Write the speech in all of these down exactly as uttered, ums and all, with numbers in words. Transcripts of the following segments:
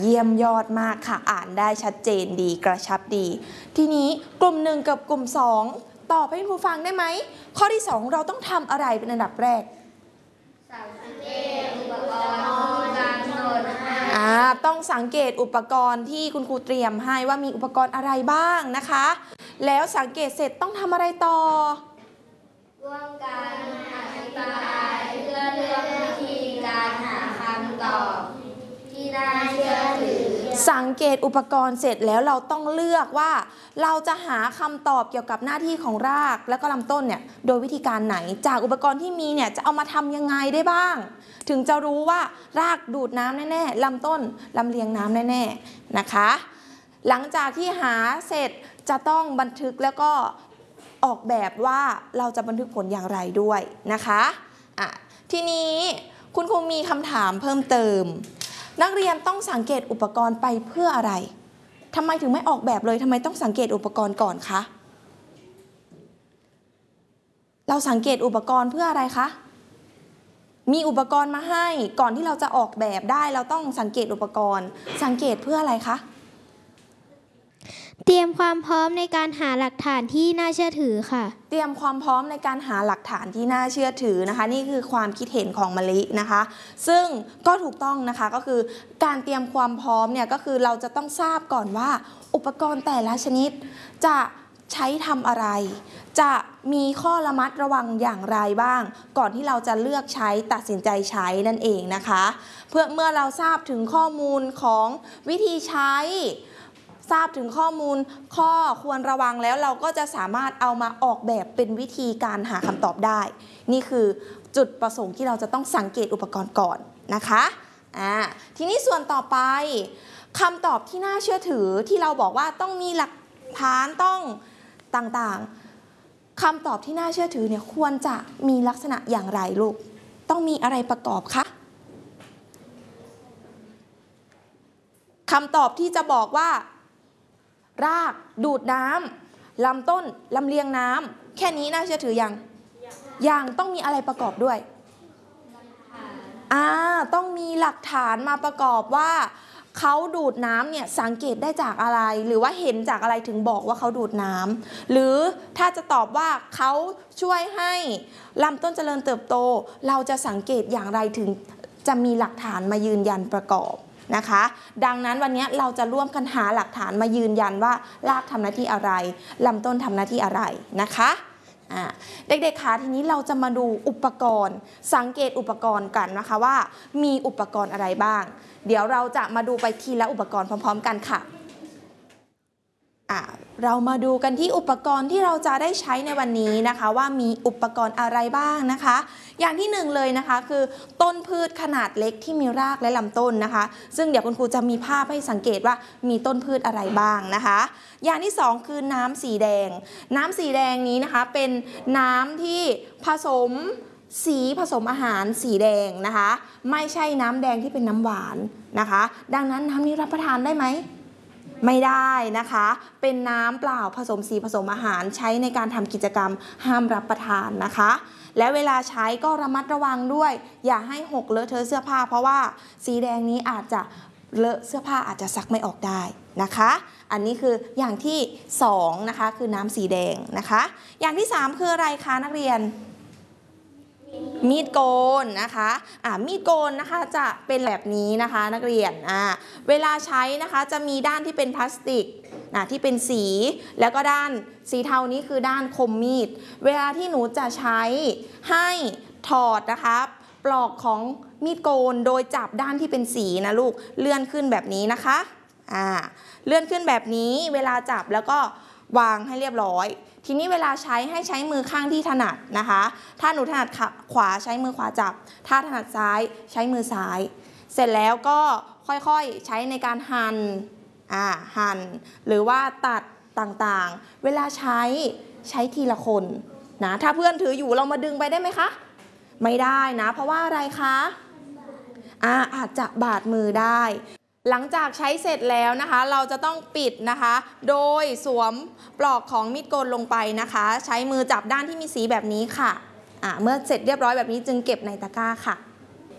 เยี่ยมยอดมากค่ะอ่านได้ชัดเจนดีกระชับดีทีนี้กลุ่มหนึ่งกับกลุ่มสองตอบให้ครูฟังได้ไหมข้อที่สองเราต้องทำอะไรเป็นอันดับแรกสังเกตอุปกรณ์การโหลดอ่าต้องสังเกตอุปกรณ์ที่คุณครูเตรียมให้ว่ามีอุปกรณ์อะไรบ้างนะคะแล้วสังเกตเสร็จต้องทำอะไรต่อร่วมกันอธิบายเพื่อเลือกวิธีการหาคำตอบที่น่าเชื่อถือสังเกตอุปกรณ์เสร็จแล้วเราต้องเลือกว่าเราจะหาคำตอบเกี่ยวกับหน้าที่ของรากและก็ลำต้นเนี่ยโดยวิธีการไหนจากอุปกรณ์ที่มีเนี่ยจะเอามาทำยังไงได้บ้างถึงจะรู้ว่ารากดูดน้ำแน่ๆลำต้นลำเลียงน้ำแน่ๆนะคะหลังจากที่หาเสร็จจะต้องบันทึกแล้วก็ออกแบบว่าเราจะบันทึกผลอย่างไรด้วยนะคะอ่ะทีนี้คุณครูมีคำถามเพิ่มเติมนักเรียนต้องสังเกตอุปกรณ์ไปเพื่ออะไรทำไมถึงไม่ออกแบบเลยทำไมต้องสังเกตอุปกรณ์ก่อนคะเราสังเกตอุปกรณ์เพื่ออะไรคะมีอุปกรณ์มาให้ก่อนที่เราจะออกแบบได้เราต้องสังเกตอุปกรณ์สังเกตเพื่ออะไรคะเตรียมความพร้อมในการหาหลักฐานที่น่าเชื่อถือค่ะเตรียมความพร้อมในการหาหลักฐานที่น่าเชื่อถือนะคะนี่คือความคิดเห็นของมะลินะคะซึ่งก็ถูกต้องนะคะก็คือการเตรียมความพร้อมเนี่ยก็คือเราจะต้องทราบก่อนว่าอุปกรณ์แต่ละชนิดจะใช้ทำอะไรจะมีข้อระมัดระวังอย่างไรบ้างก่อนที่เราจะเลือกใช้ตัดสินใจใช้นั่นเองนะคะเพื่อเมื่อเราทราบถึงข้อมูลของวิธีใช้ทราบถึงข้อมูลข้อควรระวังแล้วเราก็จะสามารถเอามาออกแบบเป็นวิธีการหาคำตอบได้นี่คือจุดประสงค์ที่เราจะต้องสังเกตอุปกรณ์ก่อนนะคะอ่าทีนี้ส่วนต่อไปคำตอบที่น่าเชื่อถือที่เราบอกว่าต้องมีหลักฐานต้องต่างๆคำตอบที่น่าเชื่อถือเนี่ยควรจะมีลักษณะอย่างไรลูกต้องมีอะไรประกอบคะคำตอบที่จะบอกว่ารากดูดน้ำลำต้นลำเลียงน้ำแค่นี้น่าเชื่อถือยังยังต้องมีอะไรประกอบด้วยอ่าต้องมีหลักฐานมาประกอบว่าเขาดูดน้ำเนี่ยสังเกตได้จากอะไรหรือว่าเห็นจากอะไรถึงบอกว่าเขาดูดน้ำหรือถ้าจะตอบว่าเขาช่วยให้ลำต้นเจริญเติบโตเราจะสังเกตอย่างไรถึงจะมีหลักฐานมายืนยันประกอบนะคะดังนั้นวันนี้เราจะร่วมกันหาหลักฐานมายืนยันว่ารากทำหน้าที่อะไรลำต้นทำหน้าที่อะไรนะคะเด็กๆคะทีนี้เราจะมาดูอุปกรณ์สังเกตอุปกรณ์กันนะคะว่ามีอุปกรณ์อะไรบ้างเดี๋ยวเราจะมาดูไปทีละอุปกรณ์พร้อมๆกันค่ะอ่ะเรามาดูกันที่อุปกรณ์ที่เราจะได้ใช้ในวันนี้นะคะว่ามีอุปกรณ์อะไรบ้างนะคะอย่างที่หนึ่งเลยนะคะคือต้นพืชขนาดเล็กที่มีรากและลำต้นนะคะซึ่งเดี๋ยวคุณครูจะมีภาพให้สังเกตว่ามีต้นพืชอะไรบ้างนะคะอย่างที่สองคือน้ำสีแดงน้ำสีแดงนี้นะคะเป็นน้ำที่ผสมสีผสมอาหารสีแดงนะคะไม่ใช่น้ำแดงที่เป็นน้ำหวานนะคะดังนั้นน้ำนี้รับประทานได้ไหมไม่ได้นะคะเป็นน้ำเปล่าผสมสีผสมอาหารใช้ในการทำกิจกรรมห้ามรับประทานนะคะและเวลาใช้ก็ระมัดระวังด้วยอย่าให้หกเลอะเทอะเสื้อผ้าเพราะว่าสีแดงนี้อาจจะเลอะเสื้อผ้าอาจจะซักไม่ออกได้นะคะอันนี้คืออย่างที่สองนะคะคือน้ำสีแดงนะคะอย่างที่สามคืออะไรคะนักเรียนมีดโกนนะคะอ่ามีดโกนนะคะจะเป็นแบบนี้นะคะนักเรียนอ่าเวลาใช้นะคะจะมีด้านที่เป็นพลาสติกนะที่เป็นสีแล้วก็ด้านสีเทานี้คือด้านคมมีดเวลาที่หนูจะใช้ให้ถอดนะคะปลอกของมีดโกนโดยจับด้านที่เป็นสีนะลูกเลื่อนขึ้นแบบนี้นะคะอ่าเลื่อนขึ้นแบบนี้เวลาจับแล้วก็วางให้เรียบร้อยทีนี้เวลาใช้ให้ใช้มือข้างที่ถนัดนะคะถ้าหนูถนัดขวาใช้มือขวาจับถ้าถนัดซ้ายใช้มือซ้ายเสร็จแล้วก็ค่อยๆใช้ในการหั่นอ่าหั่นหรือว่าตัดต่างๆเวลาใช้ใช้ทีละคนนะถ้าเพื่อนถืออยู่เรามาดึงไปได้ไหมคะไม่ได้นะเพราะว่าอะไรคะอ่าอาจจะบาดมือได้หลังจากใช้เสร็จแล้วนะคะเราจะต้องปิดนะคะโดยสวมปลอกของมีดโกนลงไปนะคะใช้มือจับด้านที่มีสีแบบนี้ค่ะอ่าเมื่อเสร็จเรียบร้อยแบบนี้จึงเก็บในตะกร้าค่ะ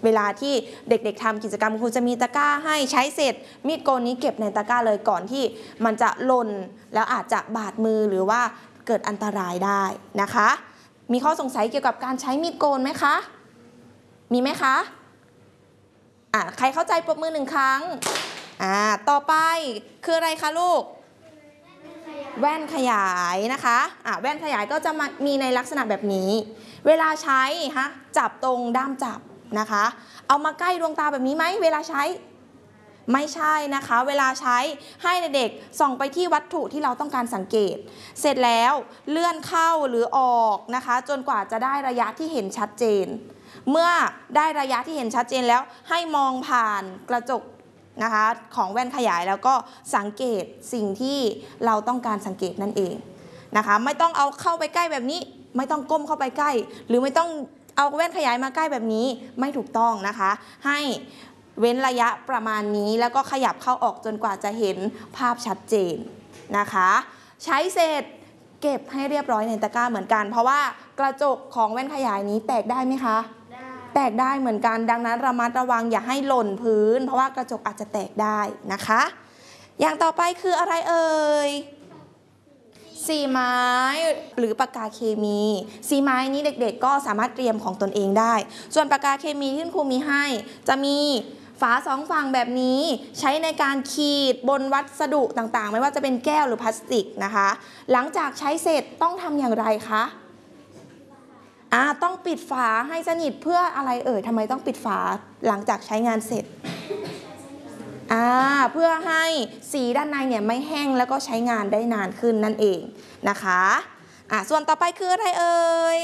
เวลาที่เด็กๆทำกิจกรรมครูจะมีตะกร้าให้ใช้เสร็จมีดโกนนี้เก็บในตะกร้าเลยก่อนที่มันจะหล่นแล้วอาจจะบาดมือหรือว่าเกิดอันตรายได้นะคะมีข้อสงสัยเกี่ยวกับการใช้มีดโกนไหมคะมีไหมคะอ่ะใครเข้าใจปรบมือหนึ่งครั้งอ่าต่อไปคืออะไรคะลูกแว่นขยายนะคะอ่ะแว่นขยายก็จะมีในลักษณะแบบนี้เวลาใช้ฮะจับตรงด้ามจับนะคะเอามาใกล้ดวงตาแบบนี้ไหมเวลาใช้ไม่ใช่นะคะเวลาใช้ให้เด็กๆส่องไปที่วัตถุที่เราต้องการสังเกตเสร็จแล้วเลื่อนเข้าหรือออกนะคะจนกว่าจะได้ระยะที่เห็นชัดเจนเมื่อได้ระยะที่เห็นชัดเจนแล้วให้มองผ่านกระจกนะคะของแว่นขยายแล้วก็สังเกตสิ่งที่เราต้องการสังเกตนั่นเองนะคะไม่ต้องเอาเข้าไปใกล้แบบนี้ไม่ต้องก้มเข้าไปใกล้หรือไม่ต้องเอาแว่นขยายมาใกล้แบบนี้ไม่ถูกต้องนะคะให้เว้นระยะประมาณนี้แล้วก็ขยับเข้าออกจนกว่าจะเห็นภาพชัดเจนนะคะใช้เสร็จเก็บให้เรียบร้อยในตะกร้าเหมือนกันเพราะว่ากระจกของแว่นขยายนี้แตกได้ไหมคะแตกได้เหมือนกันดังนั้นระมัดระวังอย่าให้หล่นพื้นเพราะว่ากระจกอาจจะแตกได้นะคะอย่างต่อไปคืออะไรเอ่ยสีไม้หรือปากกาเคมีสีไม้นี้เด็กๆก็สามารถเตรียมของตนเองได้ส่วนปากกาเคมีที่คุณครูมีให้จะมีฝาสองฝั่งแบบนี้ใช้ในการขีดบนวัสดุต่างๆไม่ว่าจะเป็นแก้วหรือพลาสติกนะคะหลังจากใช้เสร็จต้องทำอย่างไรคะอ่าต้องปิดฝาให้สนิทเพื่ออะไรเอ่ยทำไมต้องปิดฝาหลังจากใช้งานเสร็จอ่าเพื่อให้สีด้านในเนี่ยไม่แห้งแล้วก็ใช้งานได้นานขึ้นนั่นเองนะคะอ่าส่วนต่อไปคืออะไรเอ่ย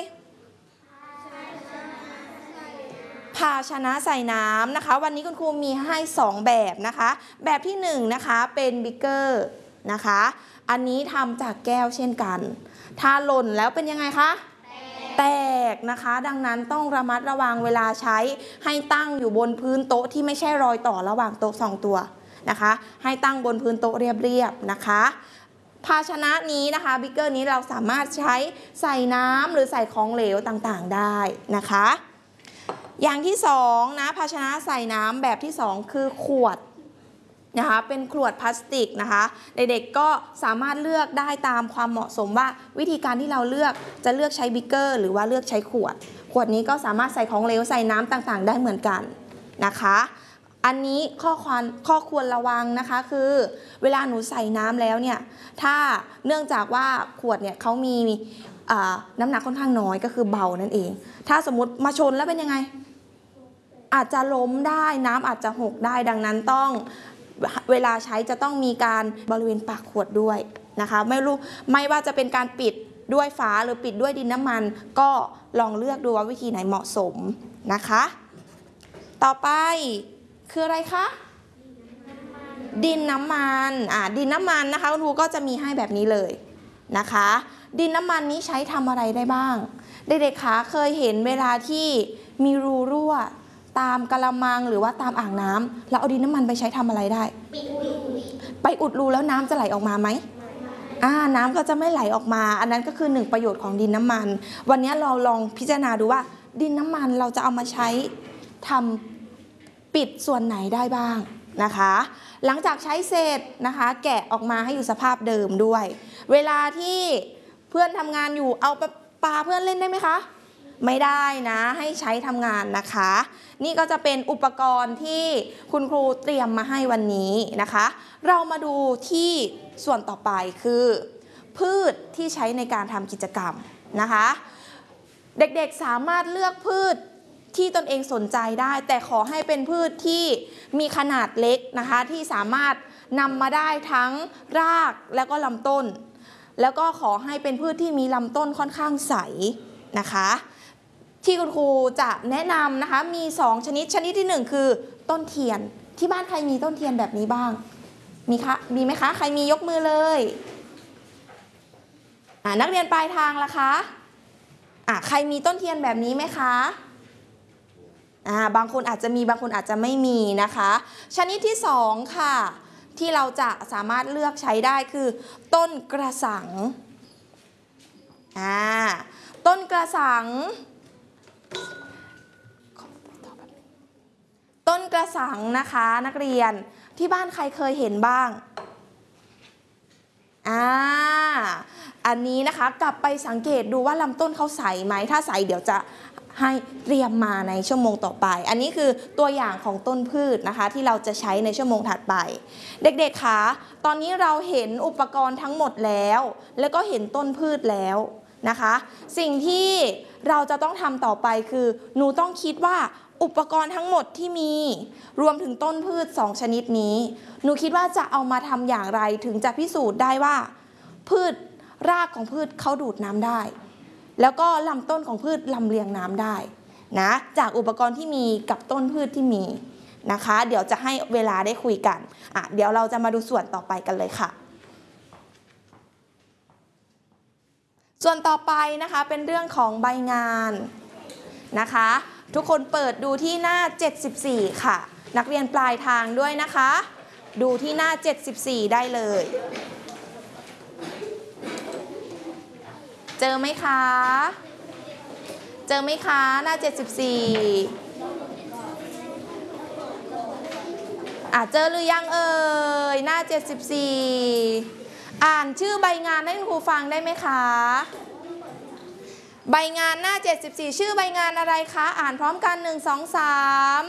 ภาชนะใส่น้ำนะคะวันนี้คุณครูมีให้สองแบบนะคะแบบที่หนึ่งนะคะเป็นบิ๊กเกอร์นะคะอันนี้ทำจากแก้วเช่นกันถ้าหล่นแล้วเป็นยังไงคะแตกนะคะดังนั้นต้องระมัดระวังเวลาใช้ให้ตั้งอยู่บนพื้นโต๊ะที่ไม่ใช่รอยต่อระหว่างโต๊ะสองตัวนะคะให้ตั้งบนพื้นโต๊ะเรียบๆนะคะภาชนะนี้นะคะบิ๊กเกอร์นี้เราสามารถใช้ใส่น้ำหรือใส่ของเหลวต่างๆได้นะคะอย่างที่สองนะภาชนะใส่น้ำแบบที่สองคือขวดนะคะเป็นขวดพลาสติกนะคะเด็กๆก็สามารถเลือกได้ตามความเหมาะสมว่าวิธีการที่เราเลือกจะเลือกใช้บิ๊กเกอร์หรือว่าเลือกใช้ขวดขวดนี้ก็สามารถใส่ของเหลวใส่น้ำต่างๆได้เหมือนกันนะคะอันนี้ข้อควรข้อควรระวังนะคะคือเวลาหนูใส่น้ำแล้วเนี่ยถ้าเนื่องจากว่าขวดเนี่ยเขามีน้ำหนักค่อนข้างน้อยก็คือเบานั่นเองถ้าสมมติมาชนแล้วเป็นยังไงอาจจะล้มได้น้ำอาจจะหกได้ดังนั้นต้องเวลาใช้จะต้องมีการบริเวณปากขวดด้วยนะคะไม่รู้ไม่ว่าจะเป็นการปิดด้วยฝาหรือปิดด้วยดินน้ำมันก็ลองเลือกดูว่าวิธีไหนเหมาะสมนะคะต่อไปคืออะไรคะดินน้ำมันอ่าดินน้ำมันนะคะคุณครูก็จะมีให้แบบนี้เลยนะคะดินน้ำมันนี้ใช้ทำอะไรได้บ้างเด็กๆคะเคยเห็นเวลาที่มีรูรั่วตามกะละมังหรือว่าตามอ่างน้ำแล้วเอาดินน้ำมันไปใช้ทำอะไรได้ไปอุดรูแล้วน้ำจะไหลออกมาไหมอ่าน้ำก็จะไม่ไหลออกมาอันนั้นก็คือหนึ่งประโยชน์ของดินน้ำมันวันนี้เราลองพิจารณาดูว่าดินน้ำมันเราจะเอามาใช้ทำปิดส่วนไหนได้บ้างนะคะหลังจากใช้เสร็จนะคะแกะออกมาให้อยู่สภาพเดิมด้วยเวลาที่เพื่อนทำงานอยู่เอาปาเพื่อนเล่นได้ไหมคะไม่ได้นะให้ใช้ทำงานนะคะนี่ก็จะเป็นอุปกรณ์ที่คุณครูเตรียมมาให้วันนี้นะคะเรามาดูที่ส่วนต่อไปคือพืชที่ใช้ในการทำกิจกรรมนะคะเด็กๆสามารถเลือกพืชที่ตนเองสนใจได้แต่ขอให้เป็นพืชที่มีขนาดเล็กนะคะที่สามารถนำมาได้ทั้งรากแล้วก็ลำต้นแล้วก็ขอให้เป็นพืชที่มีลำต้นค่อนข้างใสนะคะที่คุณครูจะแนะนำนะคะมีสองชนิดชนิดที่หนึ่งคือต้นเทียนที่บ้านใครมีต้นเทียนแบบนี้บ้างมีคะมีไหมคะใครมียกมือเลยอ่านักเรียนปลายทางล่ะคะอ่าใครมีต้นเทียนแบบนี้ไหมคะอ่าบางคนอาจจะมีบางคนอาจจะไม่มีนะคะชนิดที่สองค่ะที่เราจะสามารถเลือกใช้ได้คือต้นกระสังอ่าต้นกระสังนกระสังนะคะนักเรียนที่บ้านใครเคยเห็นบ้างอ่าอันนี้นะคะกลับไปสังเกตดูว่าลำต้นเขาใสไหมถ้าใสเดี๋ยวจะให้เตรียมมาในชั่วโมงต่อไปอันนี้คือตัวอย่างของต้นพืชนะคะที่เราจะใช้ในชั่วโมงถัดไปเด็กๆคะตอนนี้เราเห็นอุปกรณ์ทั้งหมดแล้วแล้วก็เห็นต้นพืชแล้วนะคะสิ่งที่เราจะต้องทำต่อไปคือหนูต้องคิดว่าอุปกรณ์ทั้งหมดที่มีรวมถึงต้นพืชสองชนิดนี้หนูคิดว่าจะเอามาทำอย่างไรถึงจะพิสูจน์ได้ว่าพืชรากของพืชเขาดูดน้ำได้แล้วก็ลำต้นของพืชลำเลียงน้ำได้นะจากอุปกรณ์ที่มีกับต้นพืชที่มีนะคะเดี๋ยวจะให้เวลาได้คุยกันอ่ะเดี๋ยวเราจะมาดูส่วนต่อไปกันเลยค่ะส่วนต่อไปนะคะเป็นเรื่องของใบงานนะคะทุกคนเปิดดูที่หน้าเจ็ดสิบสี่ค่ะนักเรียนปลายทางด้วยนะคะดูที่หน้าเจ็ดสิบสี่ได้เลยเจอไหมคะเจอไหมคะหน้าเจ็ดสิบสี่อ่ะเจอหรือยังเอ่ยหน้าเจ็ดสิบสี่อ่านชื่อใบงานให้คุณครูฟังได้ไหมคะใบงานหน้าเจ็ดสิบสี่ชื่อใบงานอะไรคะอ่านพร้อมกันหนึ่ง สอง สาม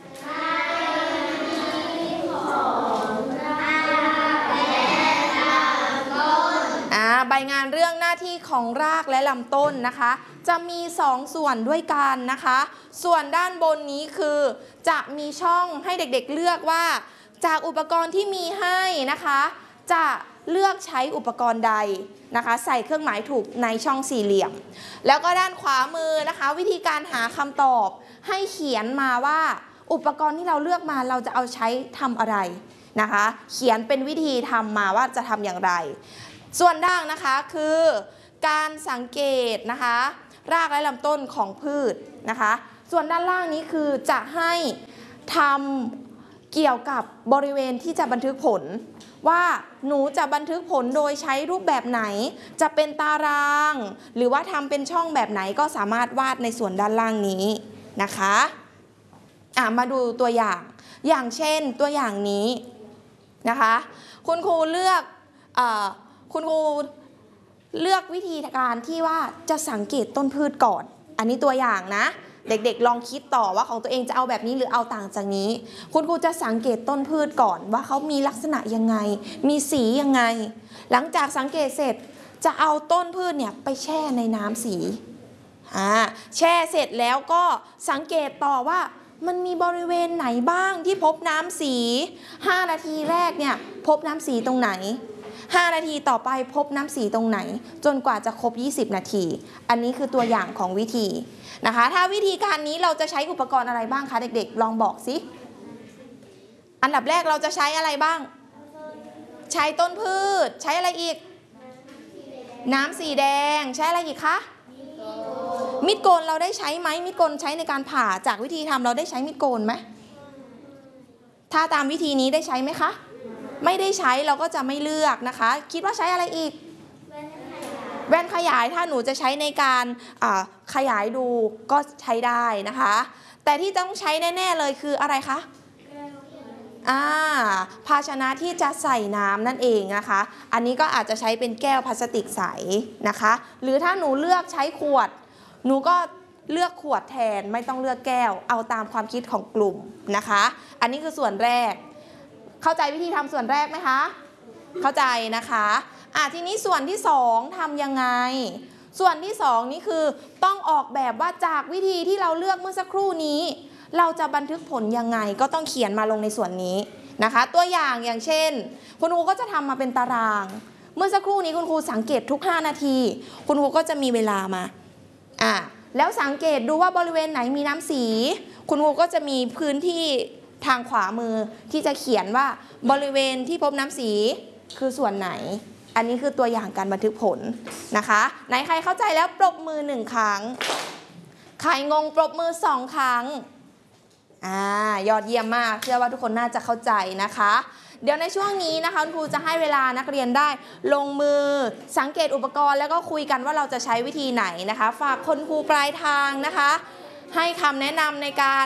อ่าใบงานเรื่องหน้าที่ของรากและลำต้นนะคะจะมีสองส่วนด้วยกันนะคะส่วนด้านบนนี้คือจะมีช่องให้เด็กๆเลือกว่าจากอุปกรณ์ที่มีให้นะคะจะเลือกใช้อุปกรณ์ใดนะคะใส่เครื่องหมายถูกในช่องสี่เหลี่ยมแล้วก็ด้านขวามือนะคะวิธีการหาคำตอบให้เขียนมาว่าอุปกรณ์ที่เราเลือกมาเราจะเอาใช้ทำอะไรนะคะเขียนเป็นวิธีทำมาว่าจะทำอย่างไรส่วนด้านนะคะคือการสังเกตนะคะรากและลำต้นของพืชนะคะส่วนด้านล่างนี้คือจะให้ทำเกี่ยวกับบริเวณที่จะบันทึกผลว่าหนูจะบันทึกผลโดยใช้รูปแบบไหนจะเป็นตารางหรือว่าทำเป็นช่องแบบไหนก็สามารถวาดในส่วนด้านล่างนี้นะคะอ่ะมาดูตัวอย่างอย่างเช่นตัวอย่างนี้นะคะคุณครูเลือกเอ่อคุณครูเลือกวิธีการที่ว่าจะสังเกตต้นพืชก่อนอันนี้ตัวอย่างนะเด็กๆลองคิดต่อว่าของตัวเองจะเอาแบบนี้หรือเอาต่างจากนี้คุณครูจะสังเกตต้นพืชก่อนว่าเขามีลักษณะยังไงมีสียังไงหลังจากสังเกตเสร็จจะเอาต้นพืชเนี่ยไปแช่ในน้ำสีอ่าแช่เสร็จแล้วก็สังเกตต่อว่ามันมีบริเวณไหนบ้างที่พบน้ำสีห้านาทีแรกเนี่ยพบน้ำสีตรงไหนห้านาทีต่อไปพบน้ำสีตรงไหนจนกว่าจะครบยี่สิบนาทีอันนี้คือตัวอย่างของวิธีนะคะถ้าวิธีการนี้เราจะใช้อุปกรณ์อะไรบ้างคะเด็กๆลองบอกสิอันดับแรกเราจะใช้อะไรบ้างใช้ต้นพืชใช้อะไรอีกน้ำสีแดงใช้อะไรอีกคะมีดโกนเราได้ใช้ไหมมีดโกนใช้ในการผ่าจากวิธีทำเราได้ใช้มีดโกนไหมถ้าตามวิธีนี้ได้ใช้ไหมคะไม่ได้ใช้เราก็จะไม่เลือกนะคะคิดว่าใช้อะไรอีกแว่นขยายถ้าหนูจะใช้ในการขยายดูก็ใช้ได้นะคะแต่ที่ต้องใช้แน่ๆเลยคืออะไรคะอ่าภาชนะที่จะใส่น้ำนั่นเองนะคะอันนี้ก็อาจจะใช้เป็นแก้วพลาสติกใสนะคะหรือถ้าหนูเลือกใช้ขวดหนูก็เลือกขวดแทนไม่ต้องเลือกแก้วเอาตามความคิดของกลุ่มนะคะอันนี้คือส่วนแรกเข้าใจวิธีทำส่วนแรกไหมคะเข้าใจนะคะอ่ะทีนี้ส่วนที่สองทำยังไงส่วนที่สองนี่คือต้องออกแบบว่าจากวิธีที่เราเลือกเมื่อสักครู่นี้เราจะบันทึกผลยังไงก็ต้องเขียนมาลงในส่วนนี้นะคะตัวอย่างอย่างเช่นคุณครูก็จะทำมาเป็นตารางเมื่อสักครู่นี้คุณครูสังเกตทุกห้านาทีคุณครูก็จะมีเวลามาอ่ะแล้วสังเกตดูว่าบริเวณไหนมีน้ำสีคุณครูก็จะมีพื้นที่ทางขวามือที่จะเขียนว่าบริเวณที่พบน้ำสีคือส่วนไหนอันนี้คือตัวอย่างการบันทึกผลนะคะไหนใครเข้าใจแล้วปรบมือหนึ่งครั้งใครงงปรบมือสองครั้งอ่ายอดเยี่ยมมากเชื่อว่าทุกคนน่าจะเข้าใจนะคะเดี๋ยวในช่วงนี้นะคะคุณครูจะให้เวลานักเรียนได้ลงมือสังเกตอุปกรณ์แล้วก็คุยกันว่าเราจะใช้วิธีไหนนะคะฝากคนครูปลายทางนะคะให้คำแนะนำในการ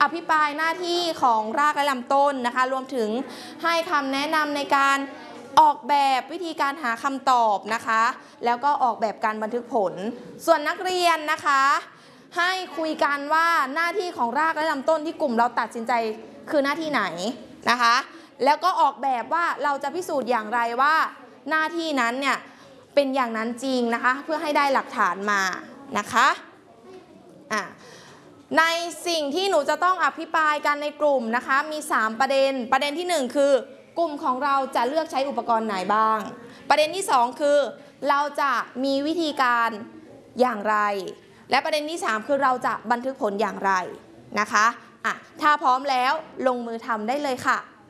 อภิปรายหน้าที่ของรากและลำต้นนะคะรวมถึงให้คำแนะนำในการออกแบบวิธีการหาคำตอบนะคะแล้วก็ออกแบบการบันทึกผลส่วนนักเรียนนะคะให้คุยกันว่าหน้าที่ของรากและลำต้นที่กลุ่มเราตัดสินใจคือหน้าที่ไหนนะคะแล้วก็ออกแบบว่าเราจะพิสูจน์อย่างไรว่าหน้าที่นั้นเนี่ยเป็นอย่างนั้นจริงนะคะเพื่อให้ได้หลักฐานมานะคะอ่ะในสิ่งที่หนูจะต้องอภิปรายกันในกลุ่มนะคะมีสามประเด็นประเด็นที่หนึ่งคือกลุ่มของเราจะเลือกใช้อุปกรณ์ไหนบ้างประเด็นที่สองคือเราจะมีวิธีการอย่างไรและประเด็นที่สามคือเราจะบันทึกผลอย่างไรนะคะอ่ะถ้าพร้อมแล้วลงมือทำได้เลยค่ะ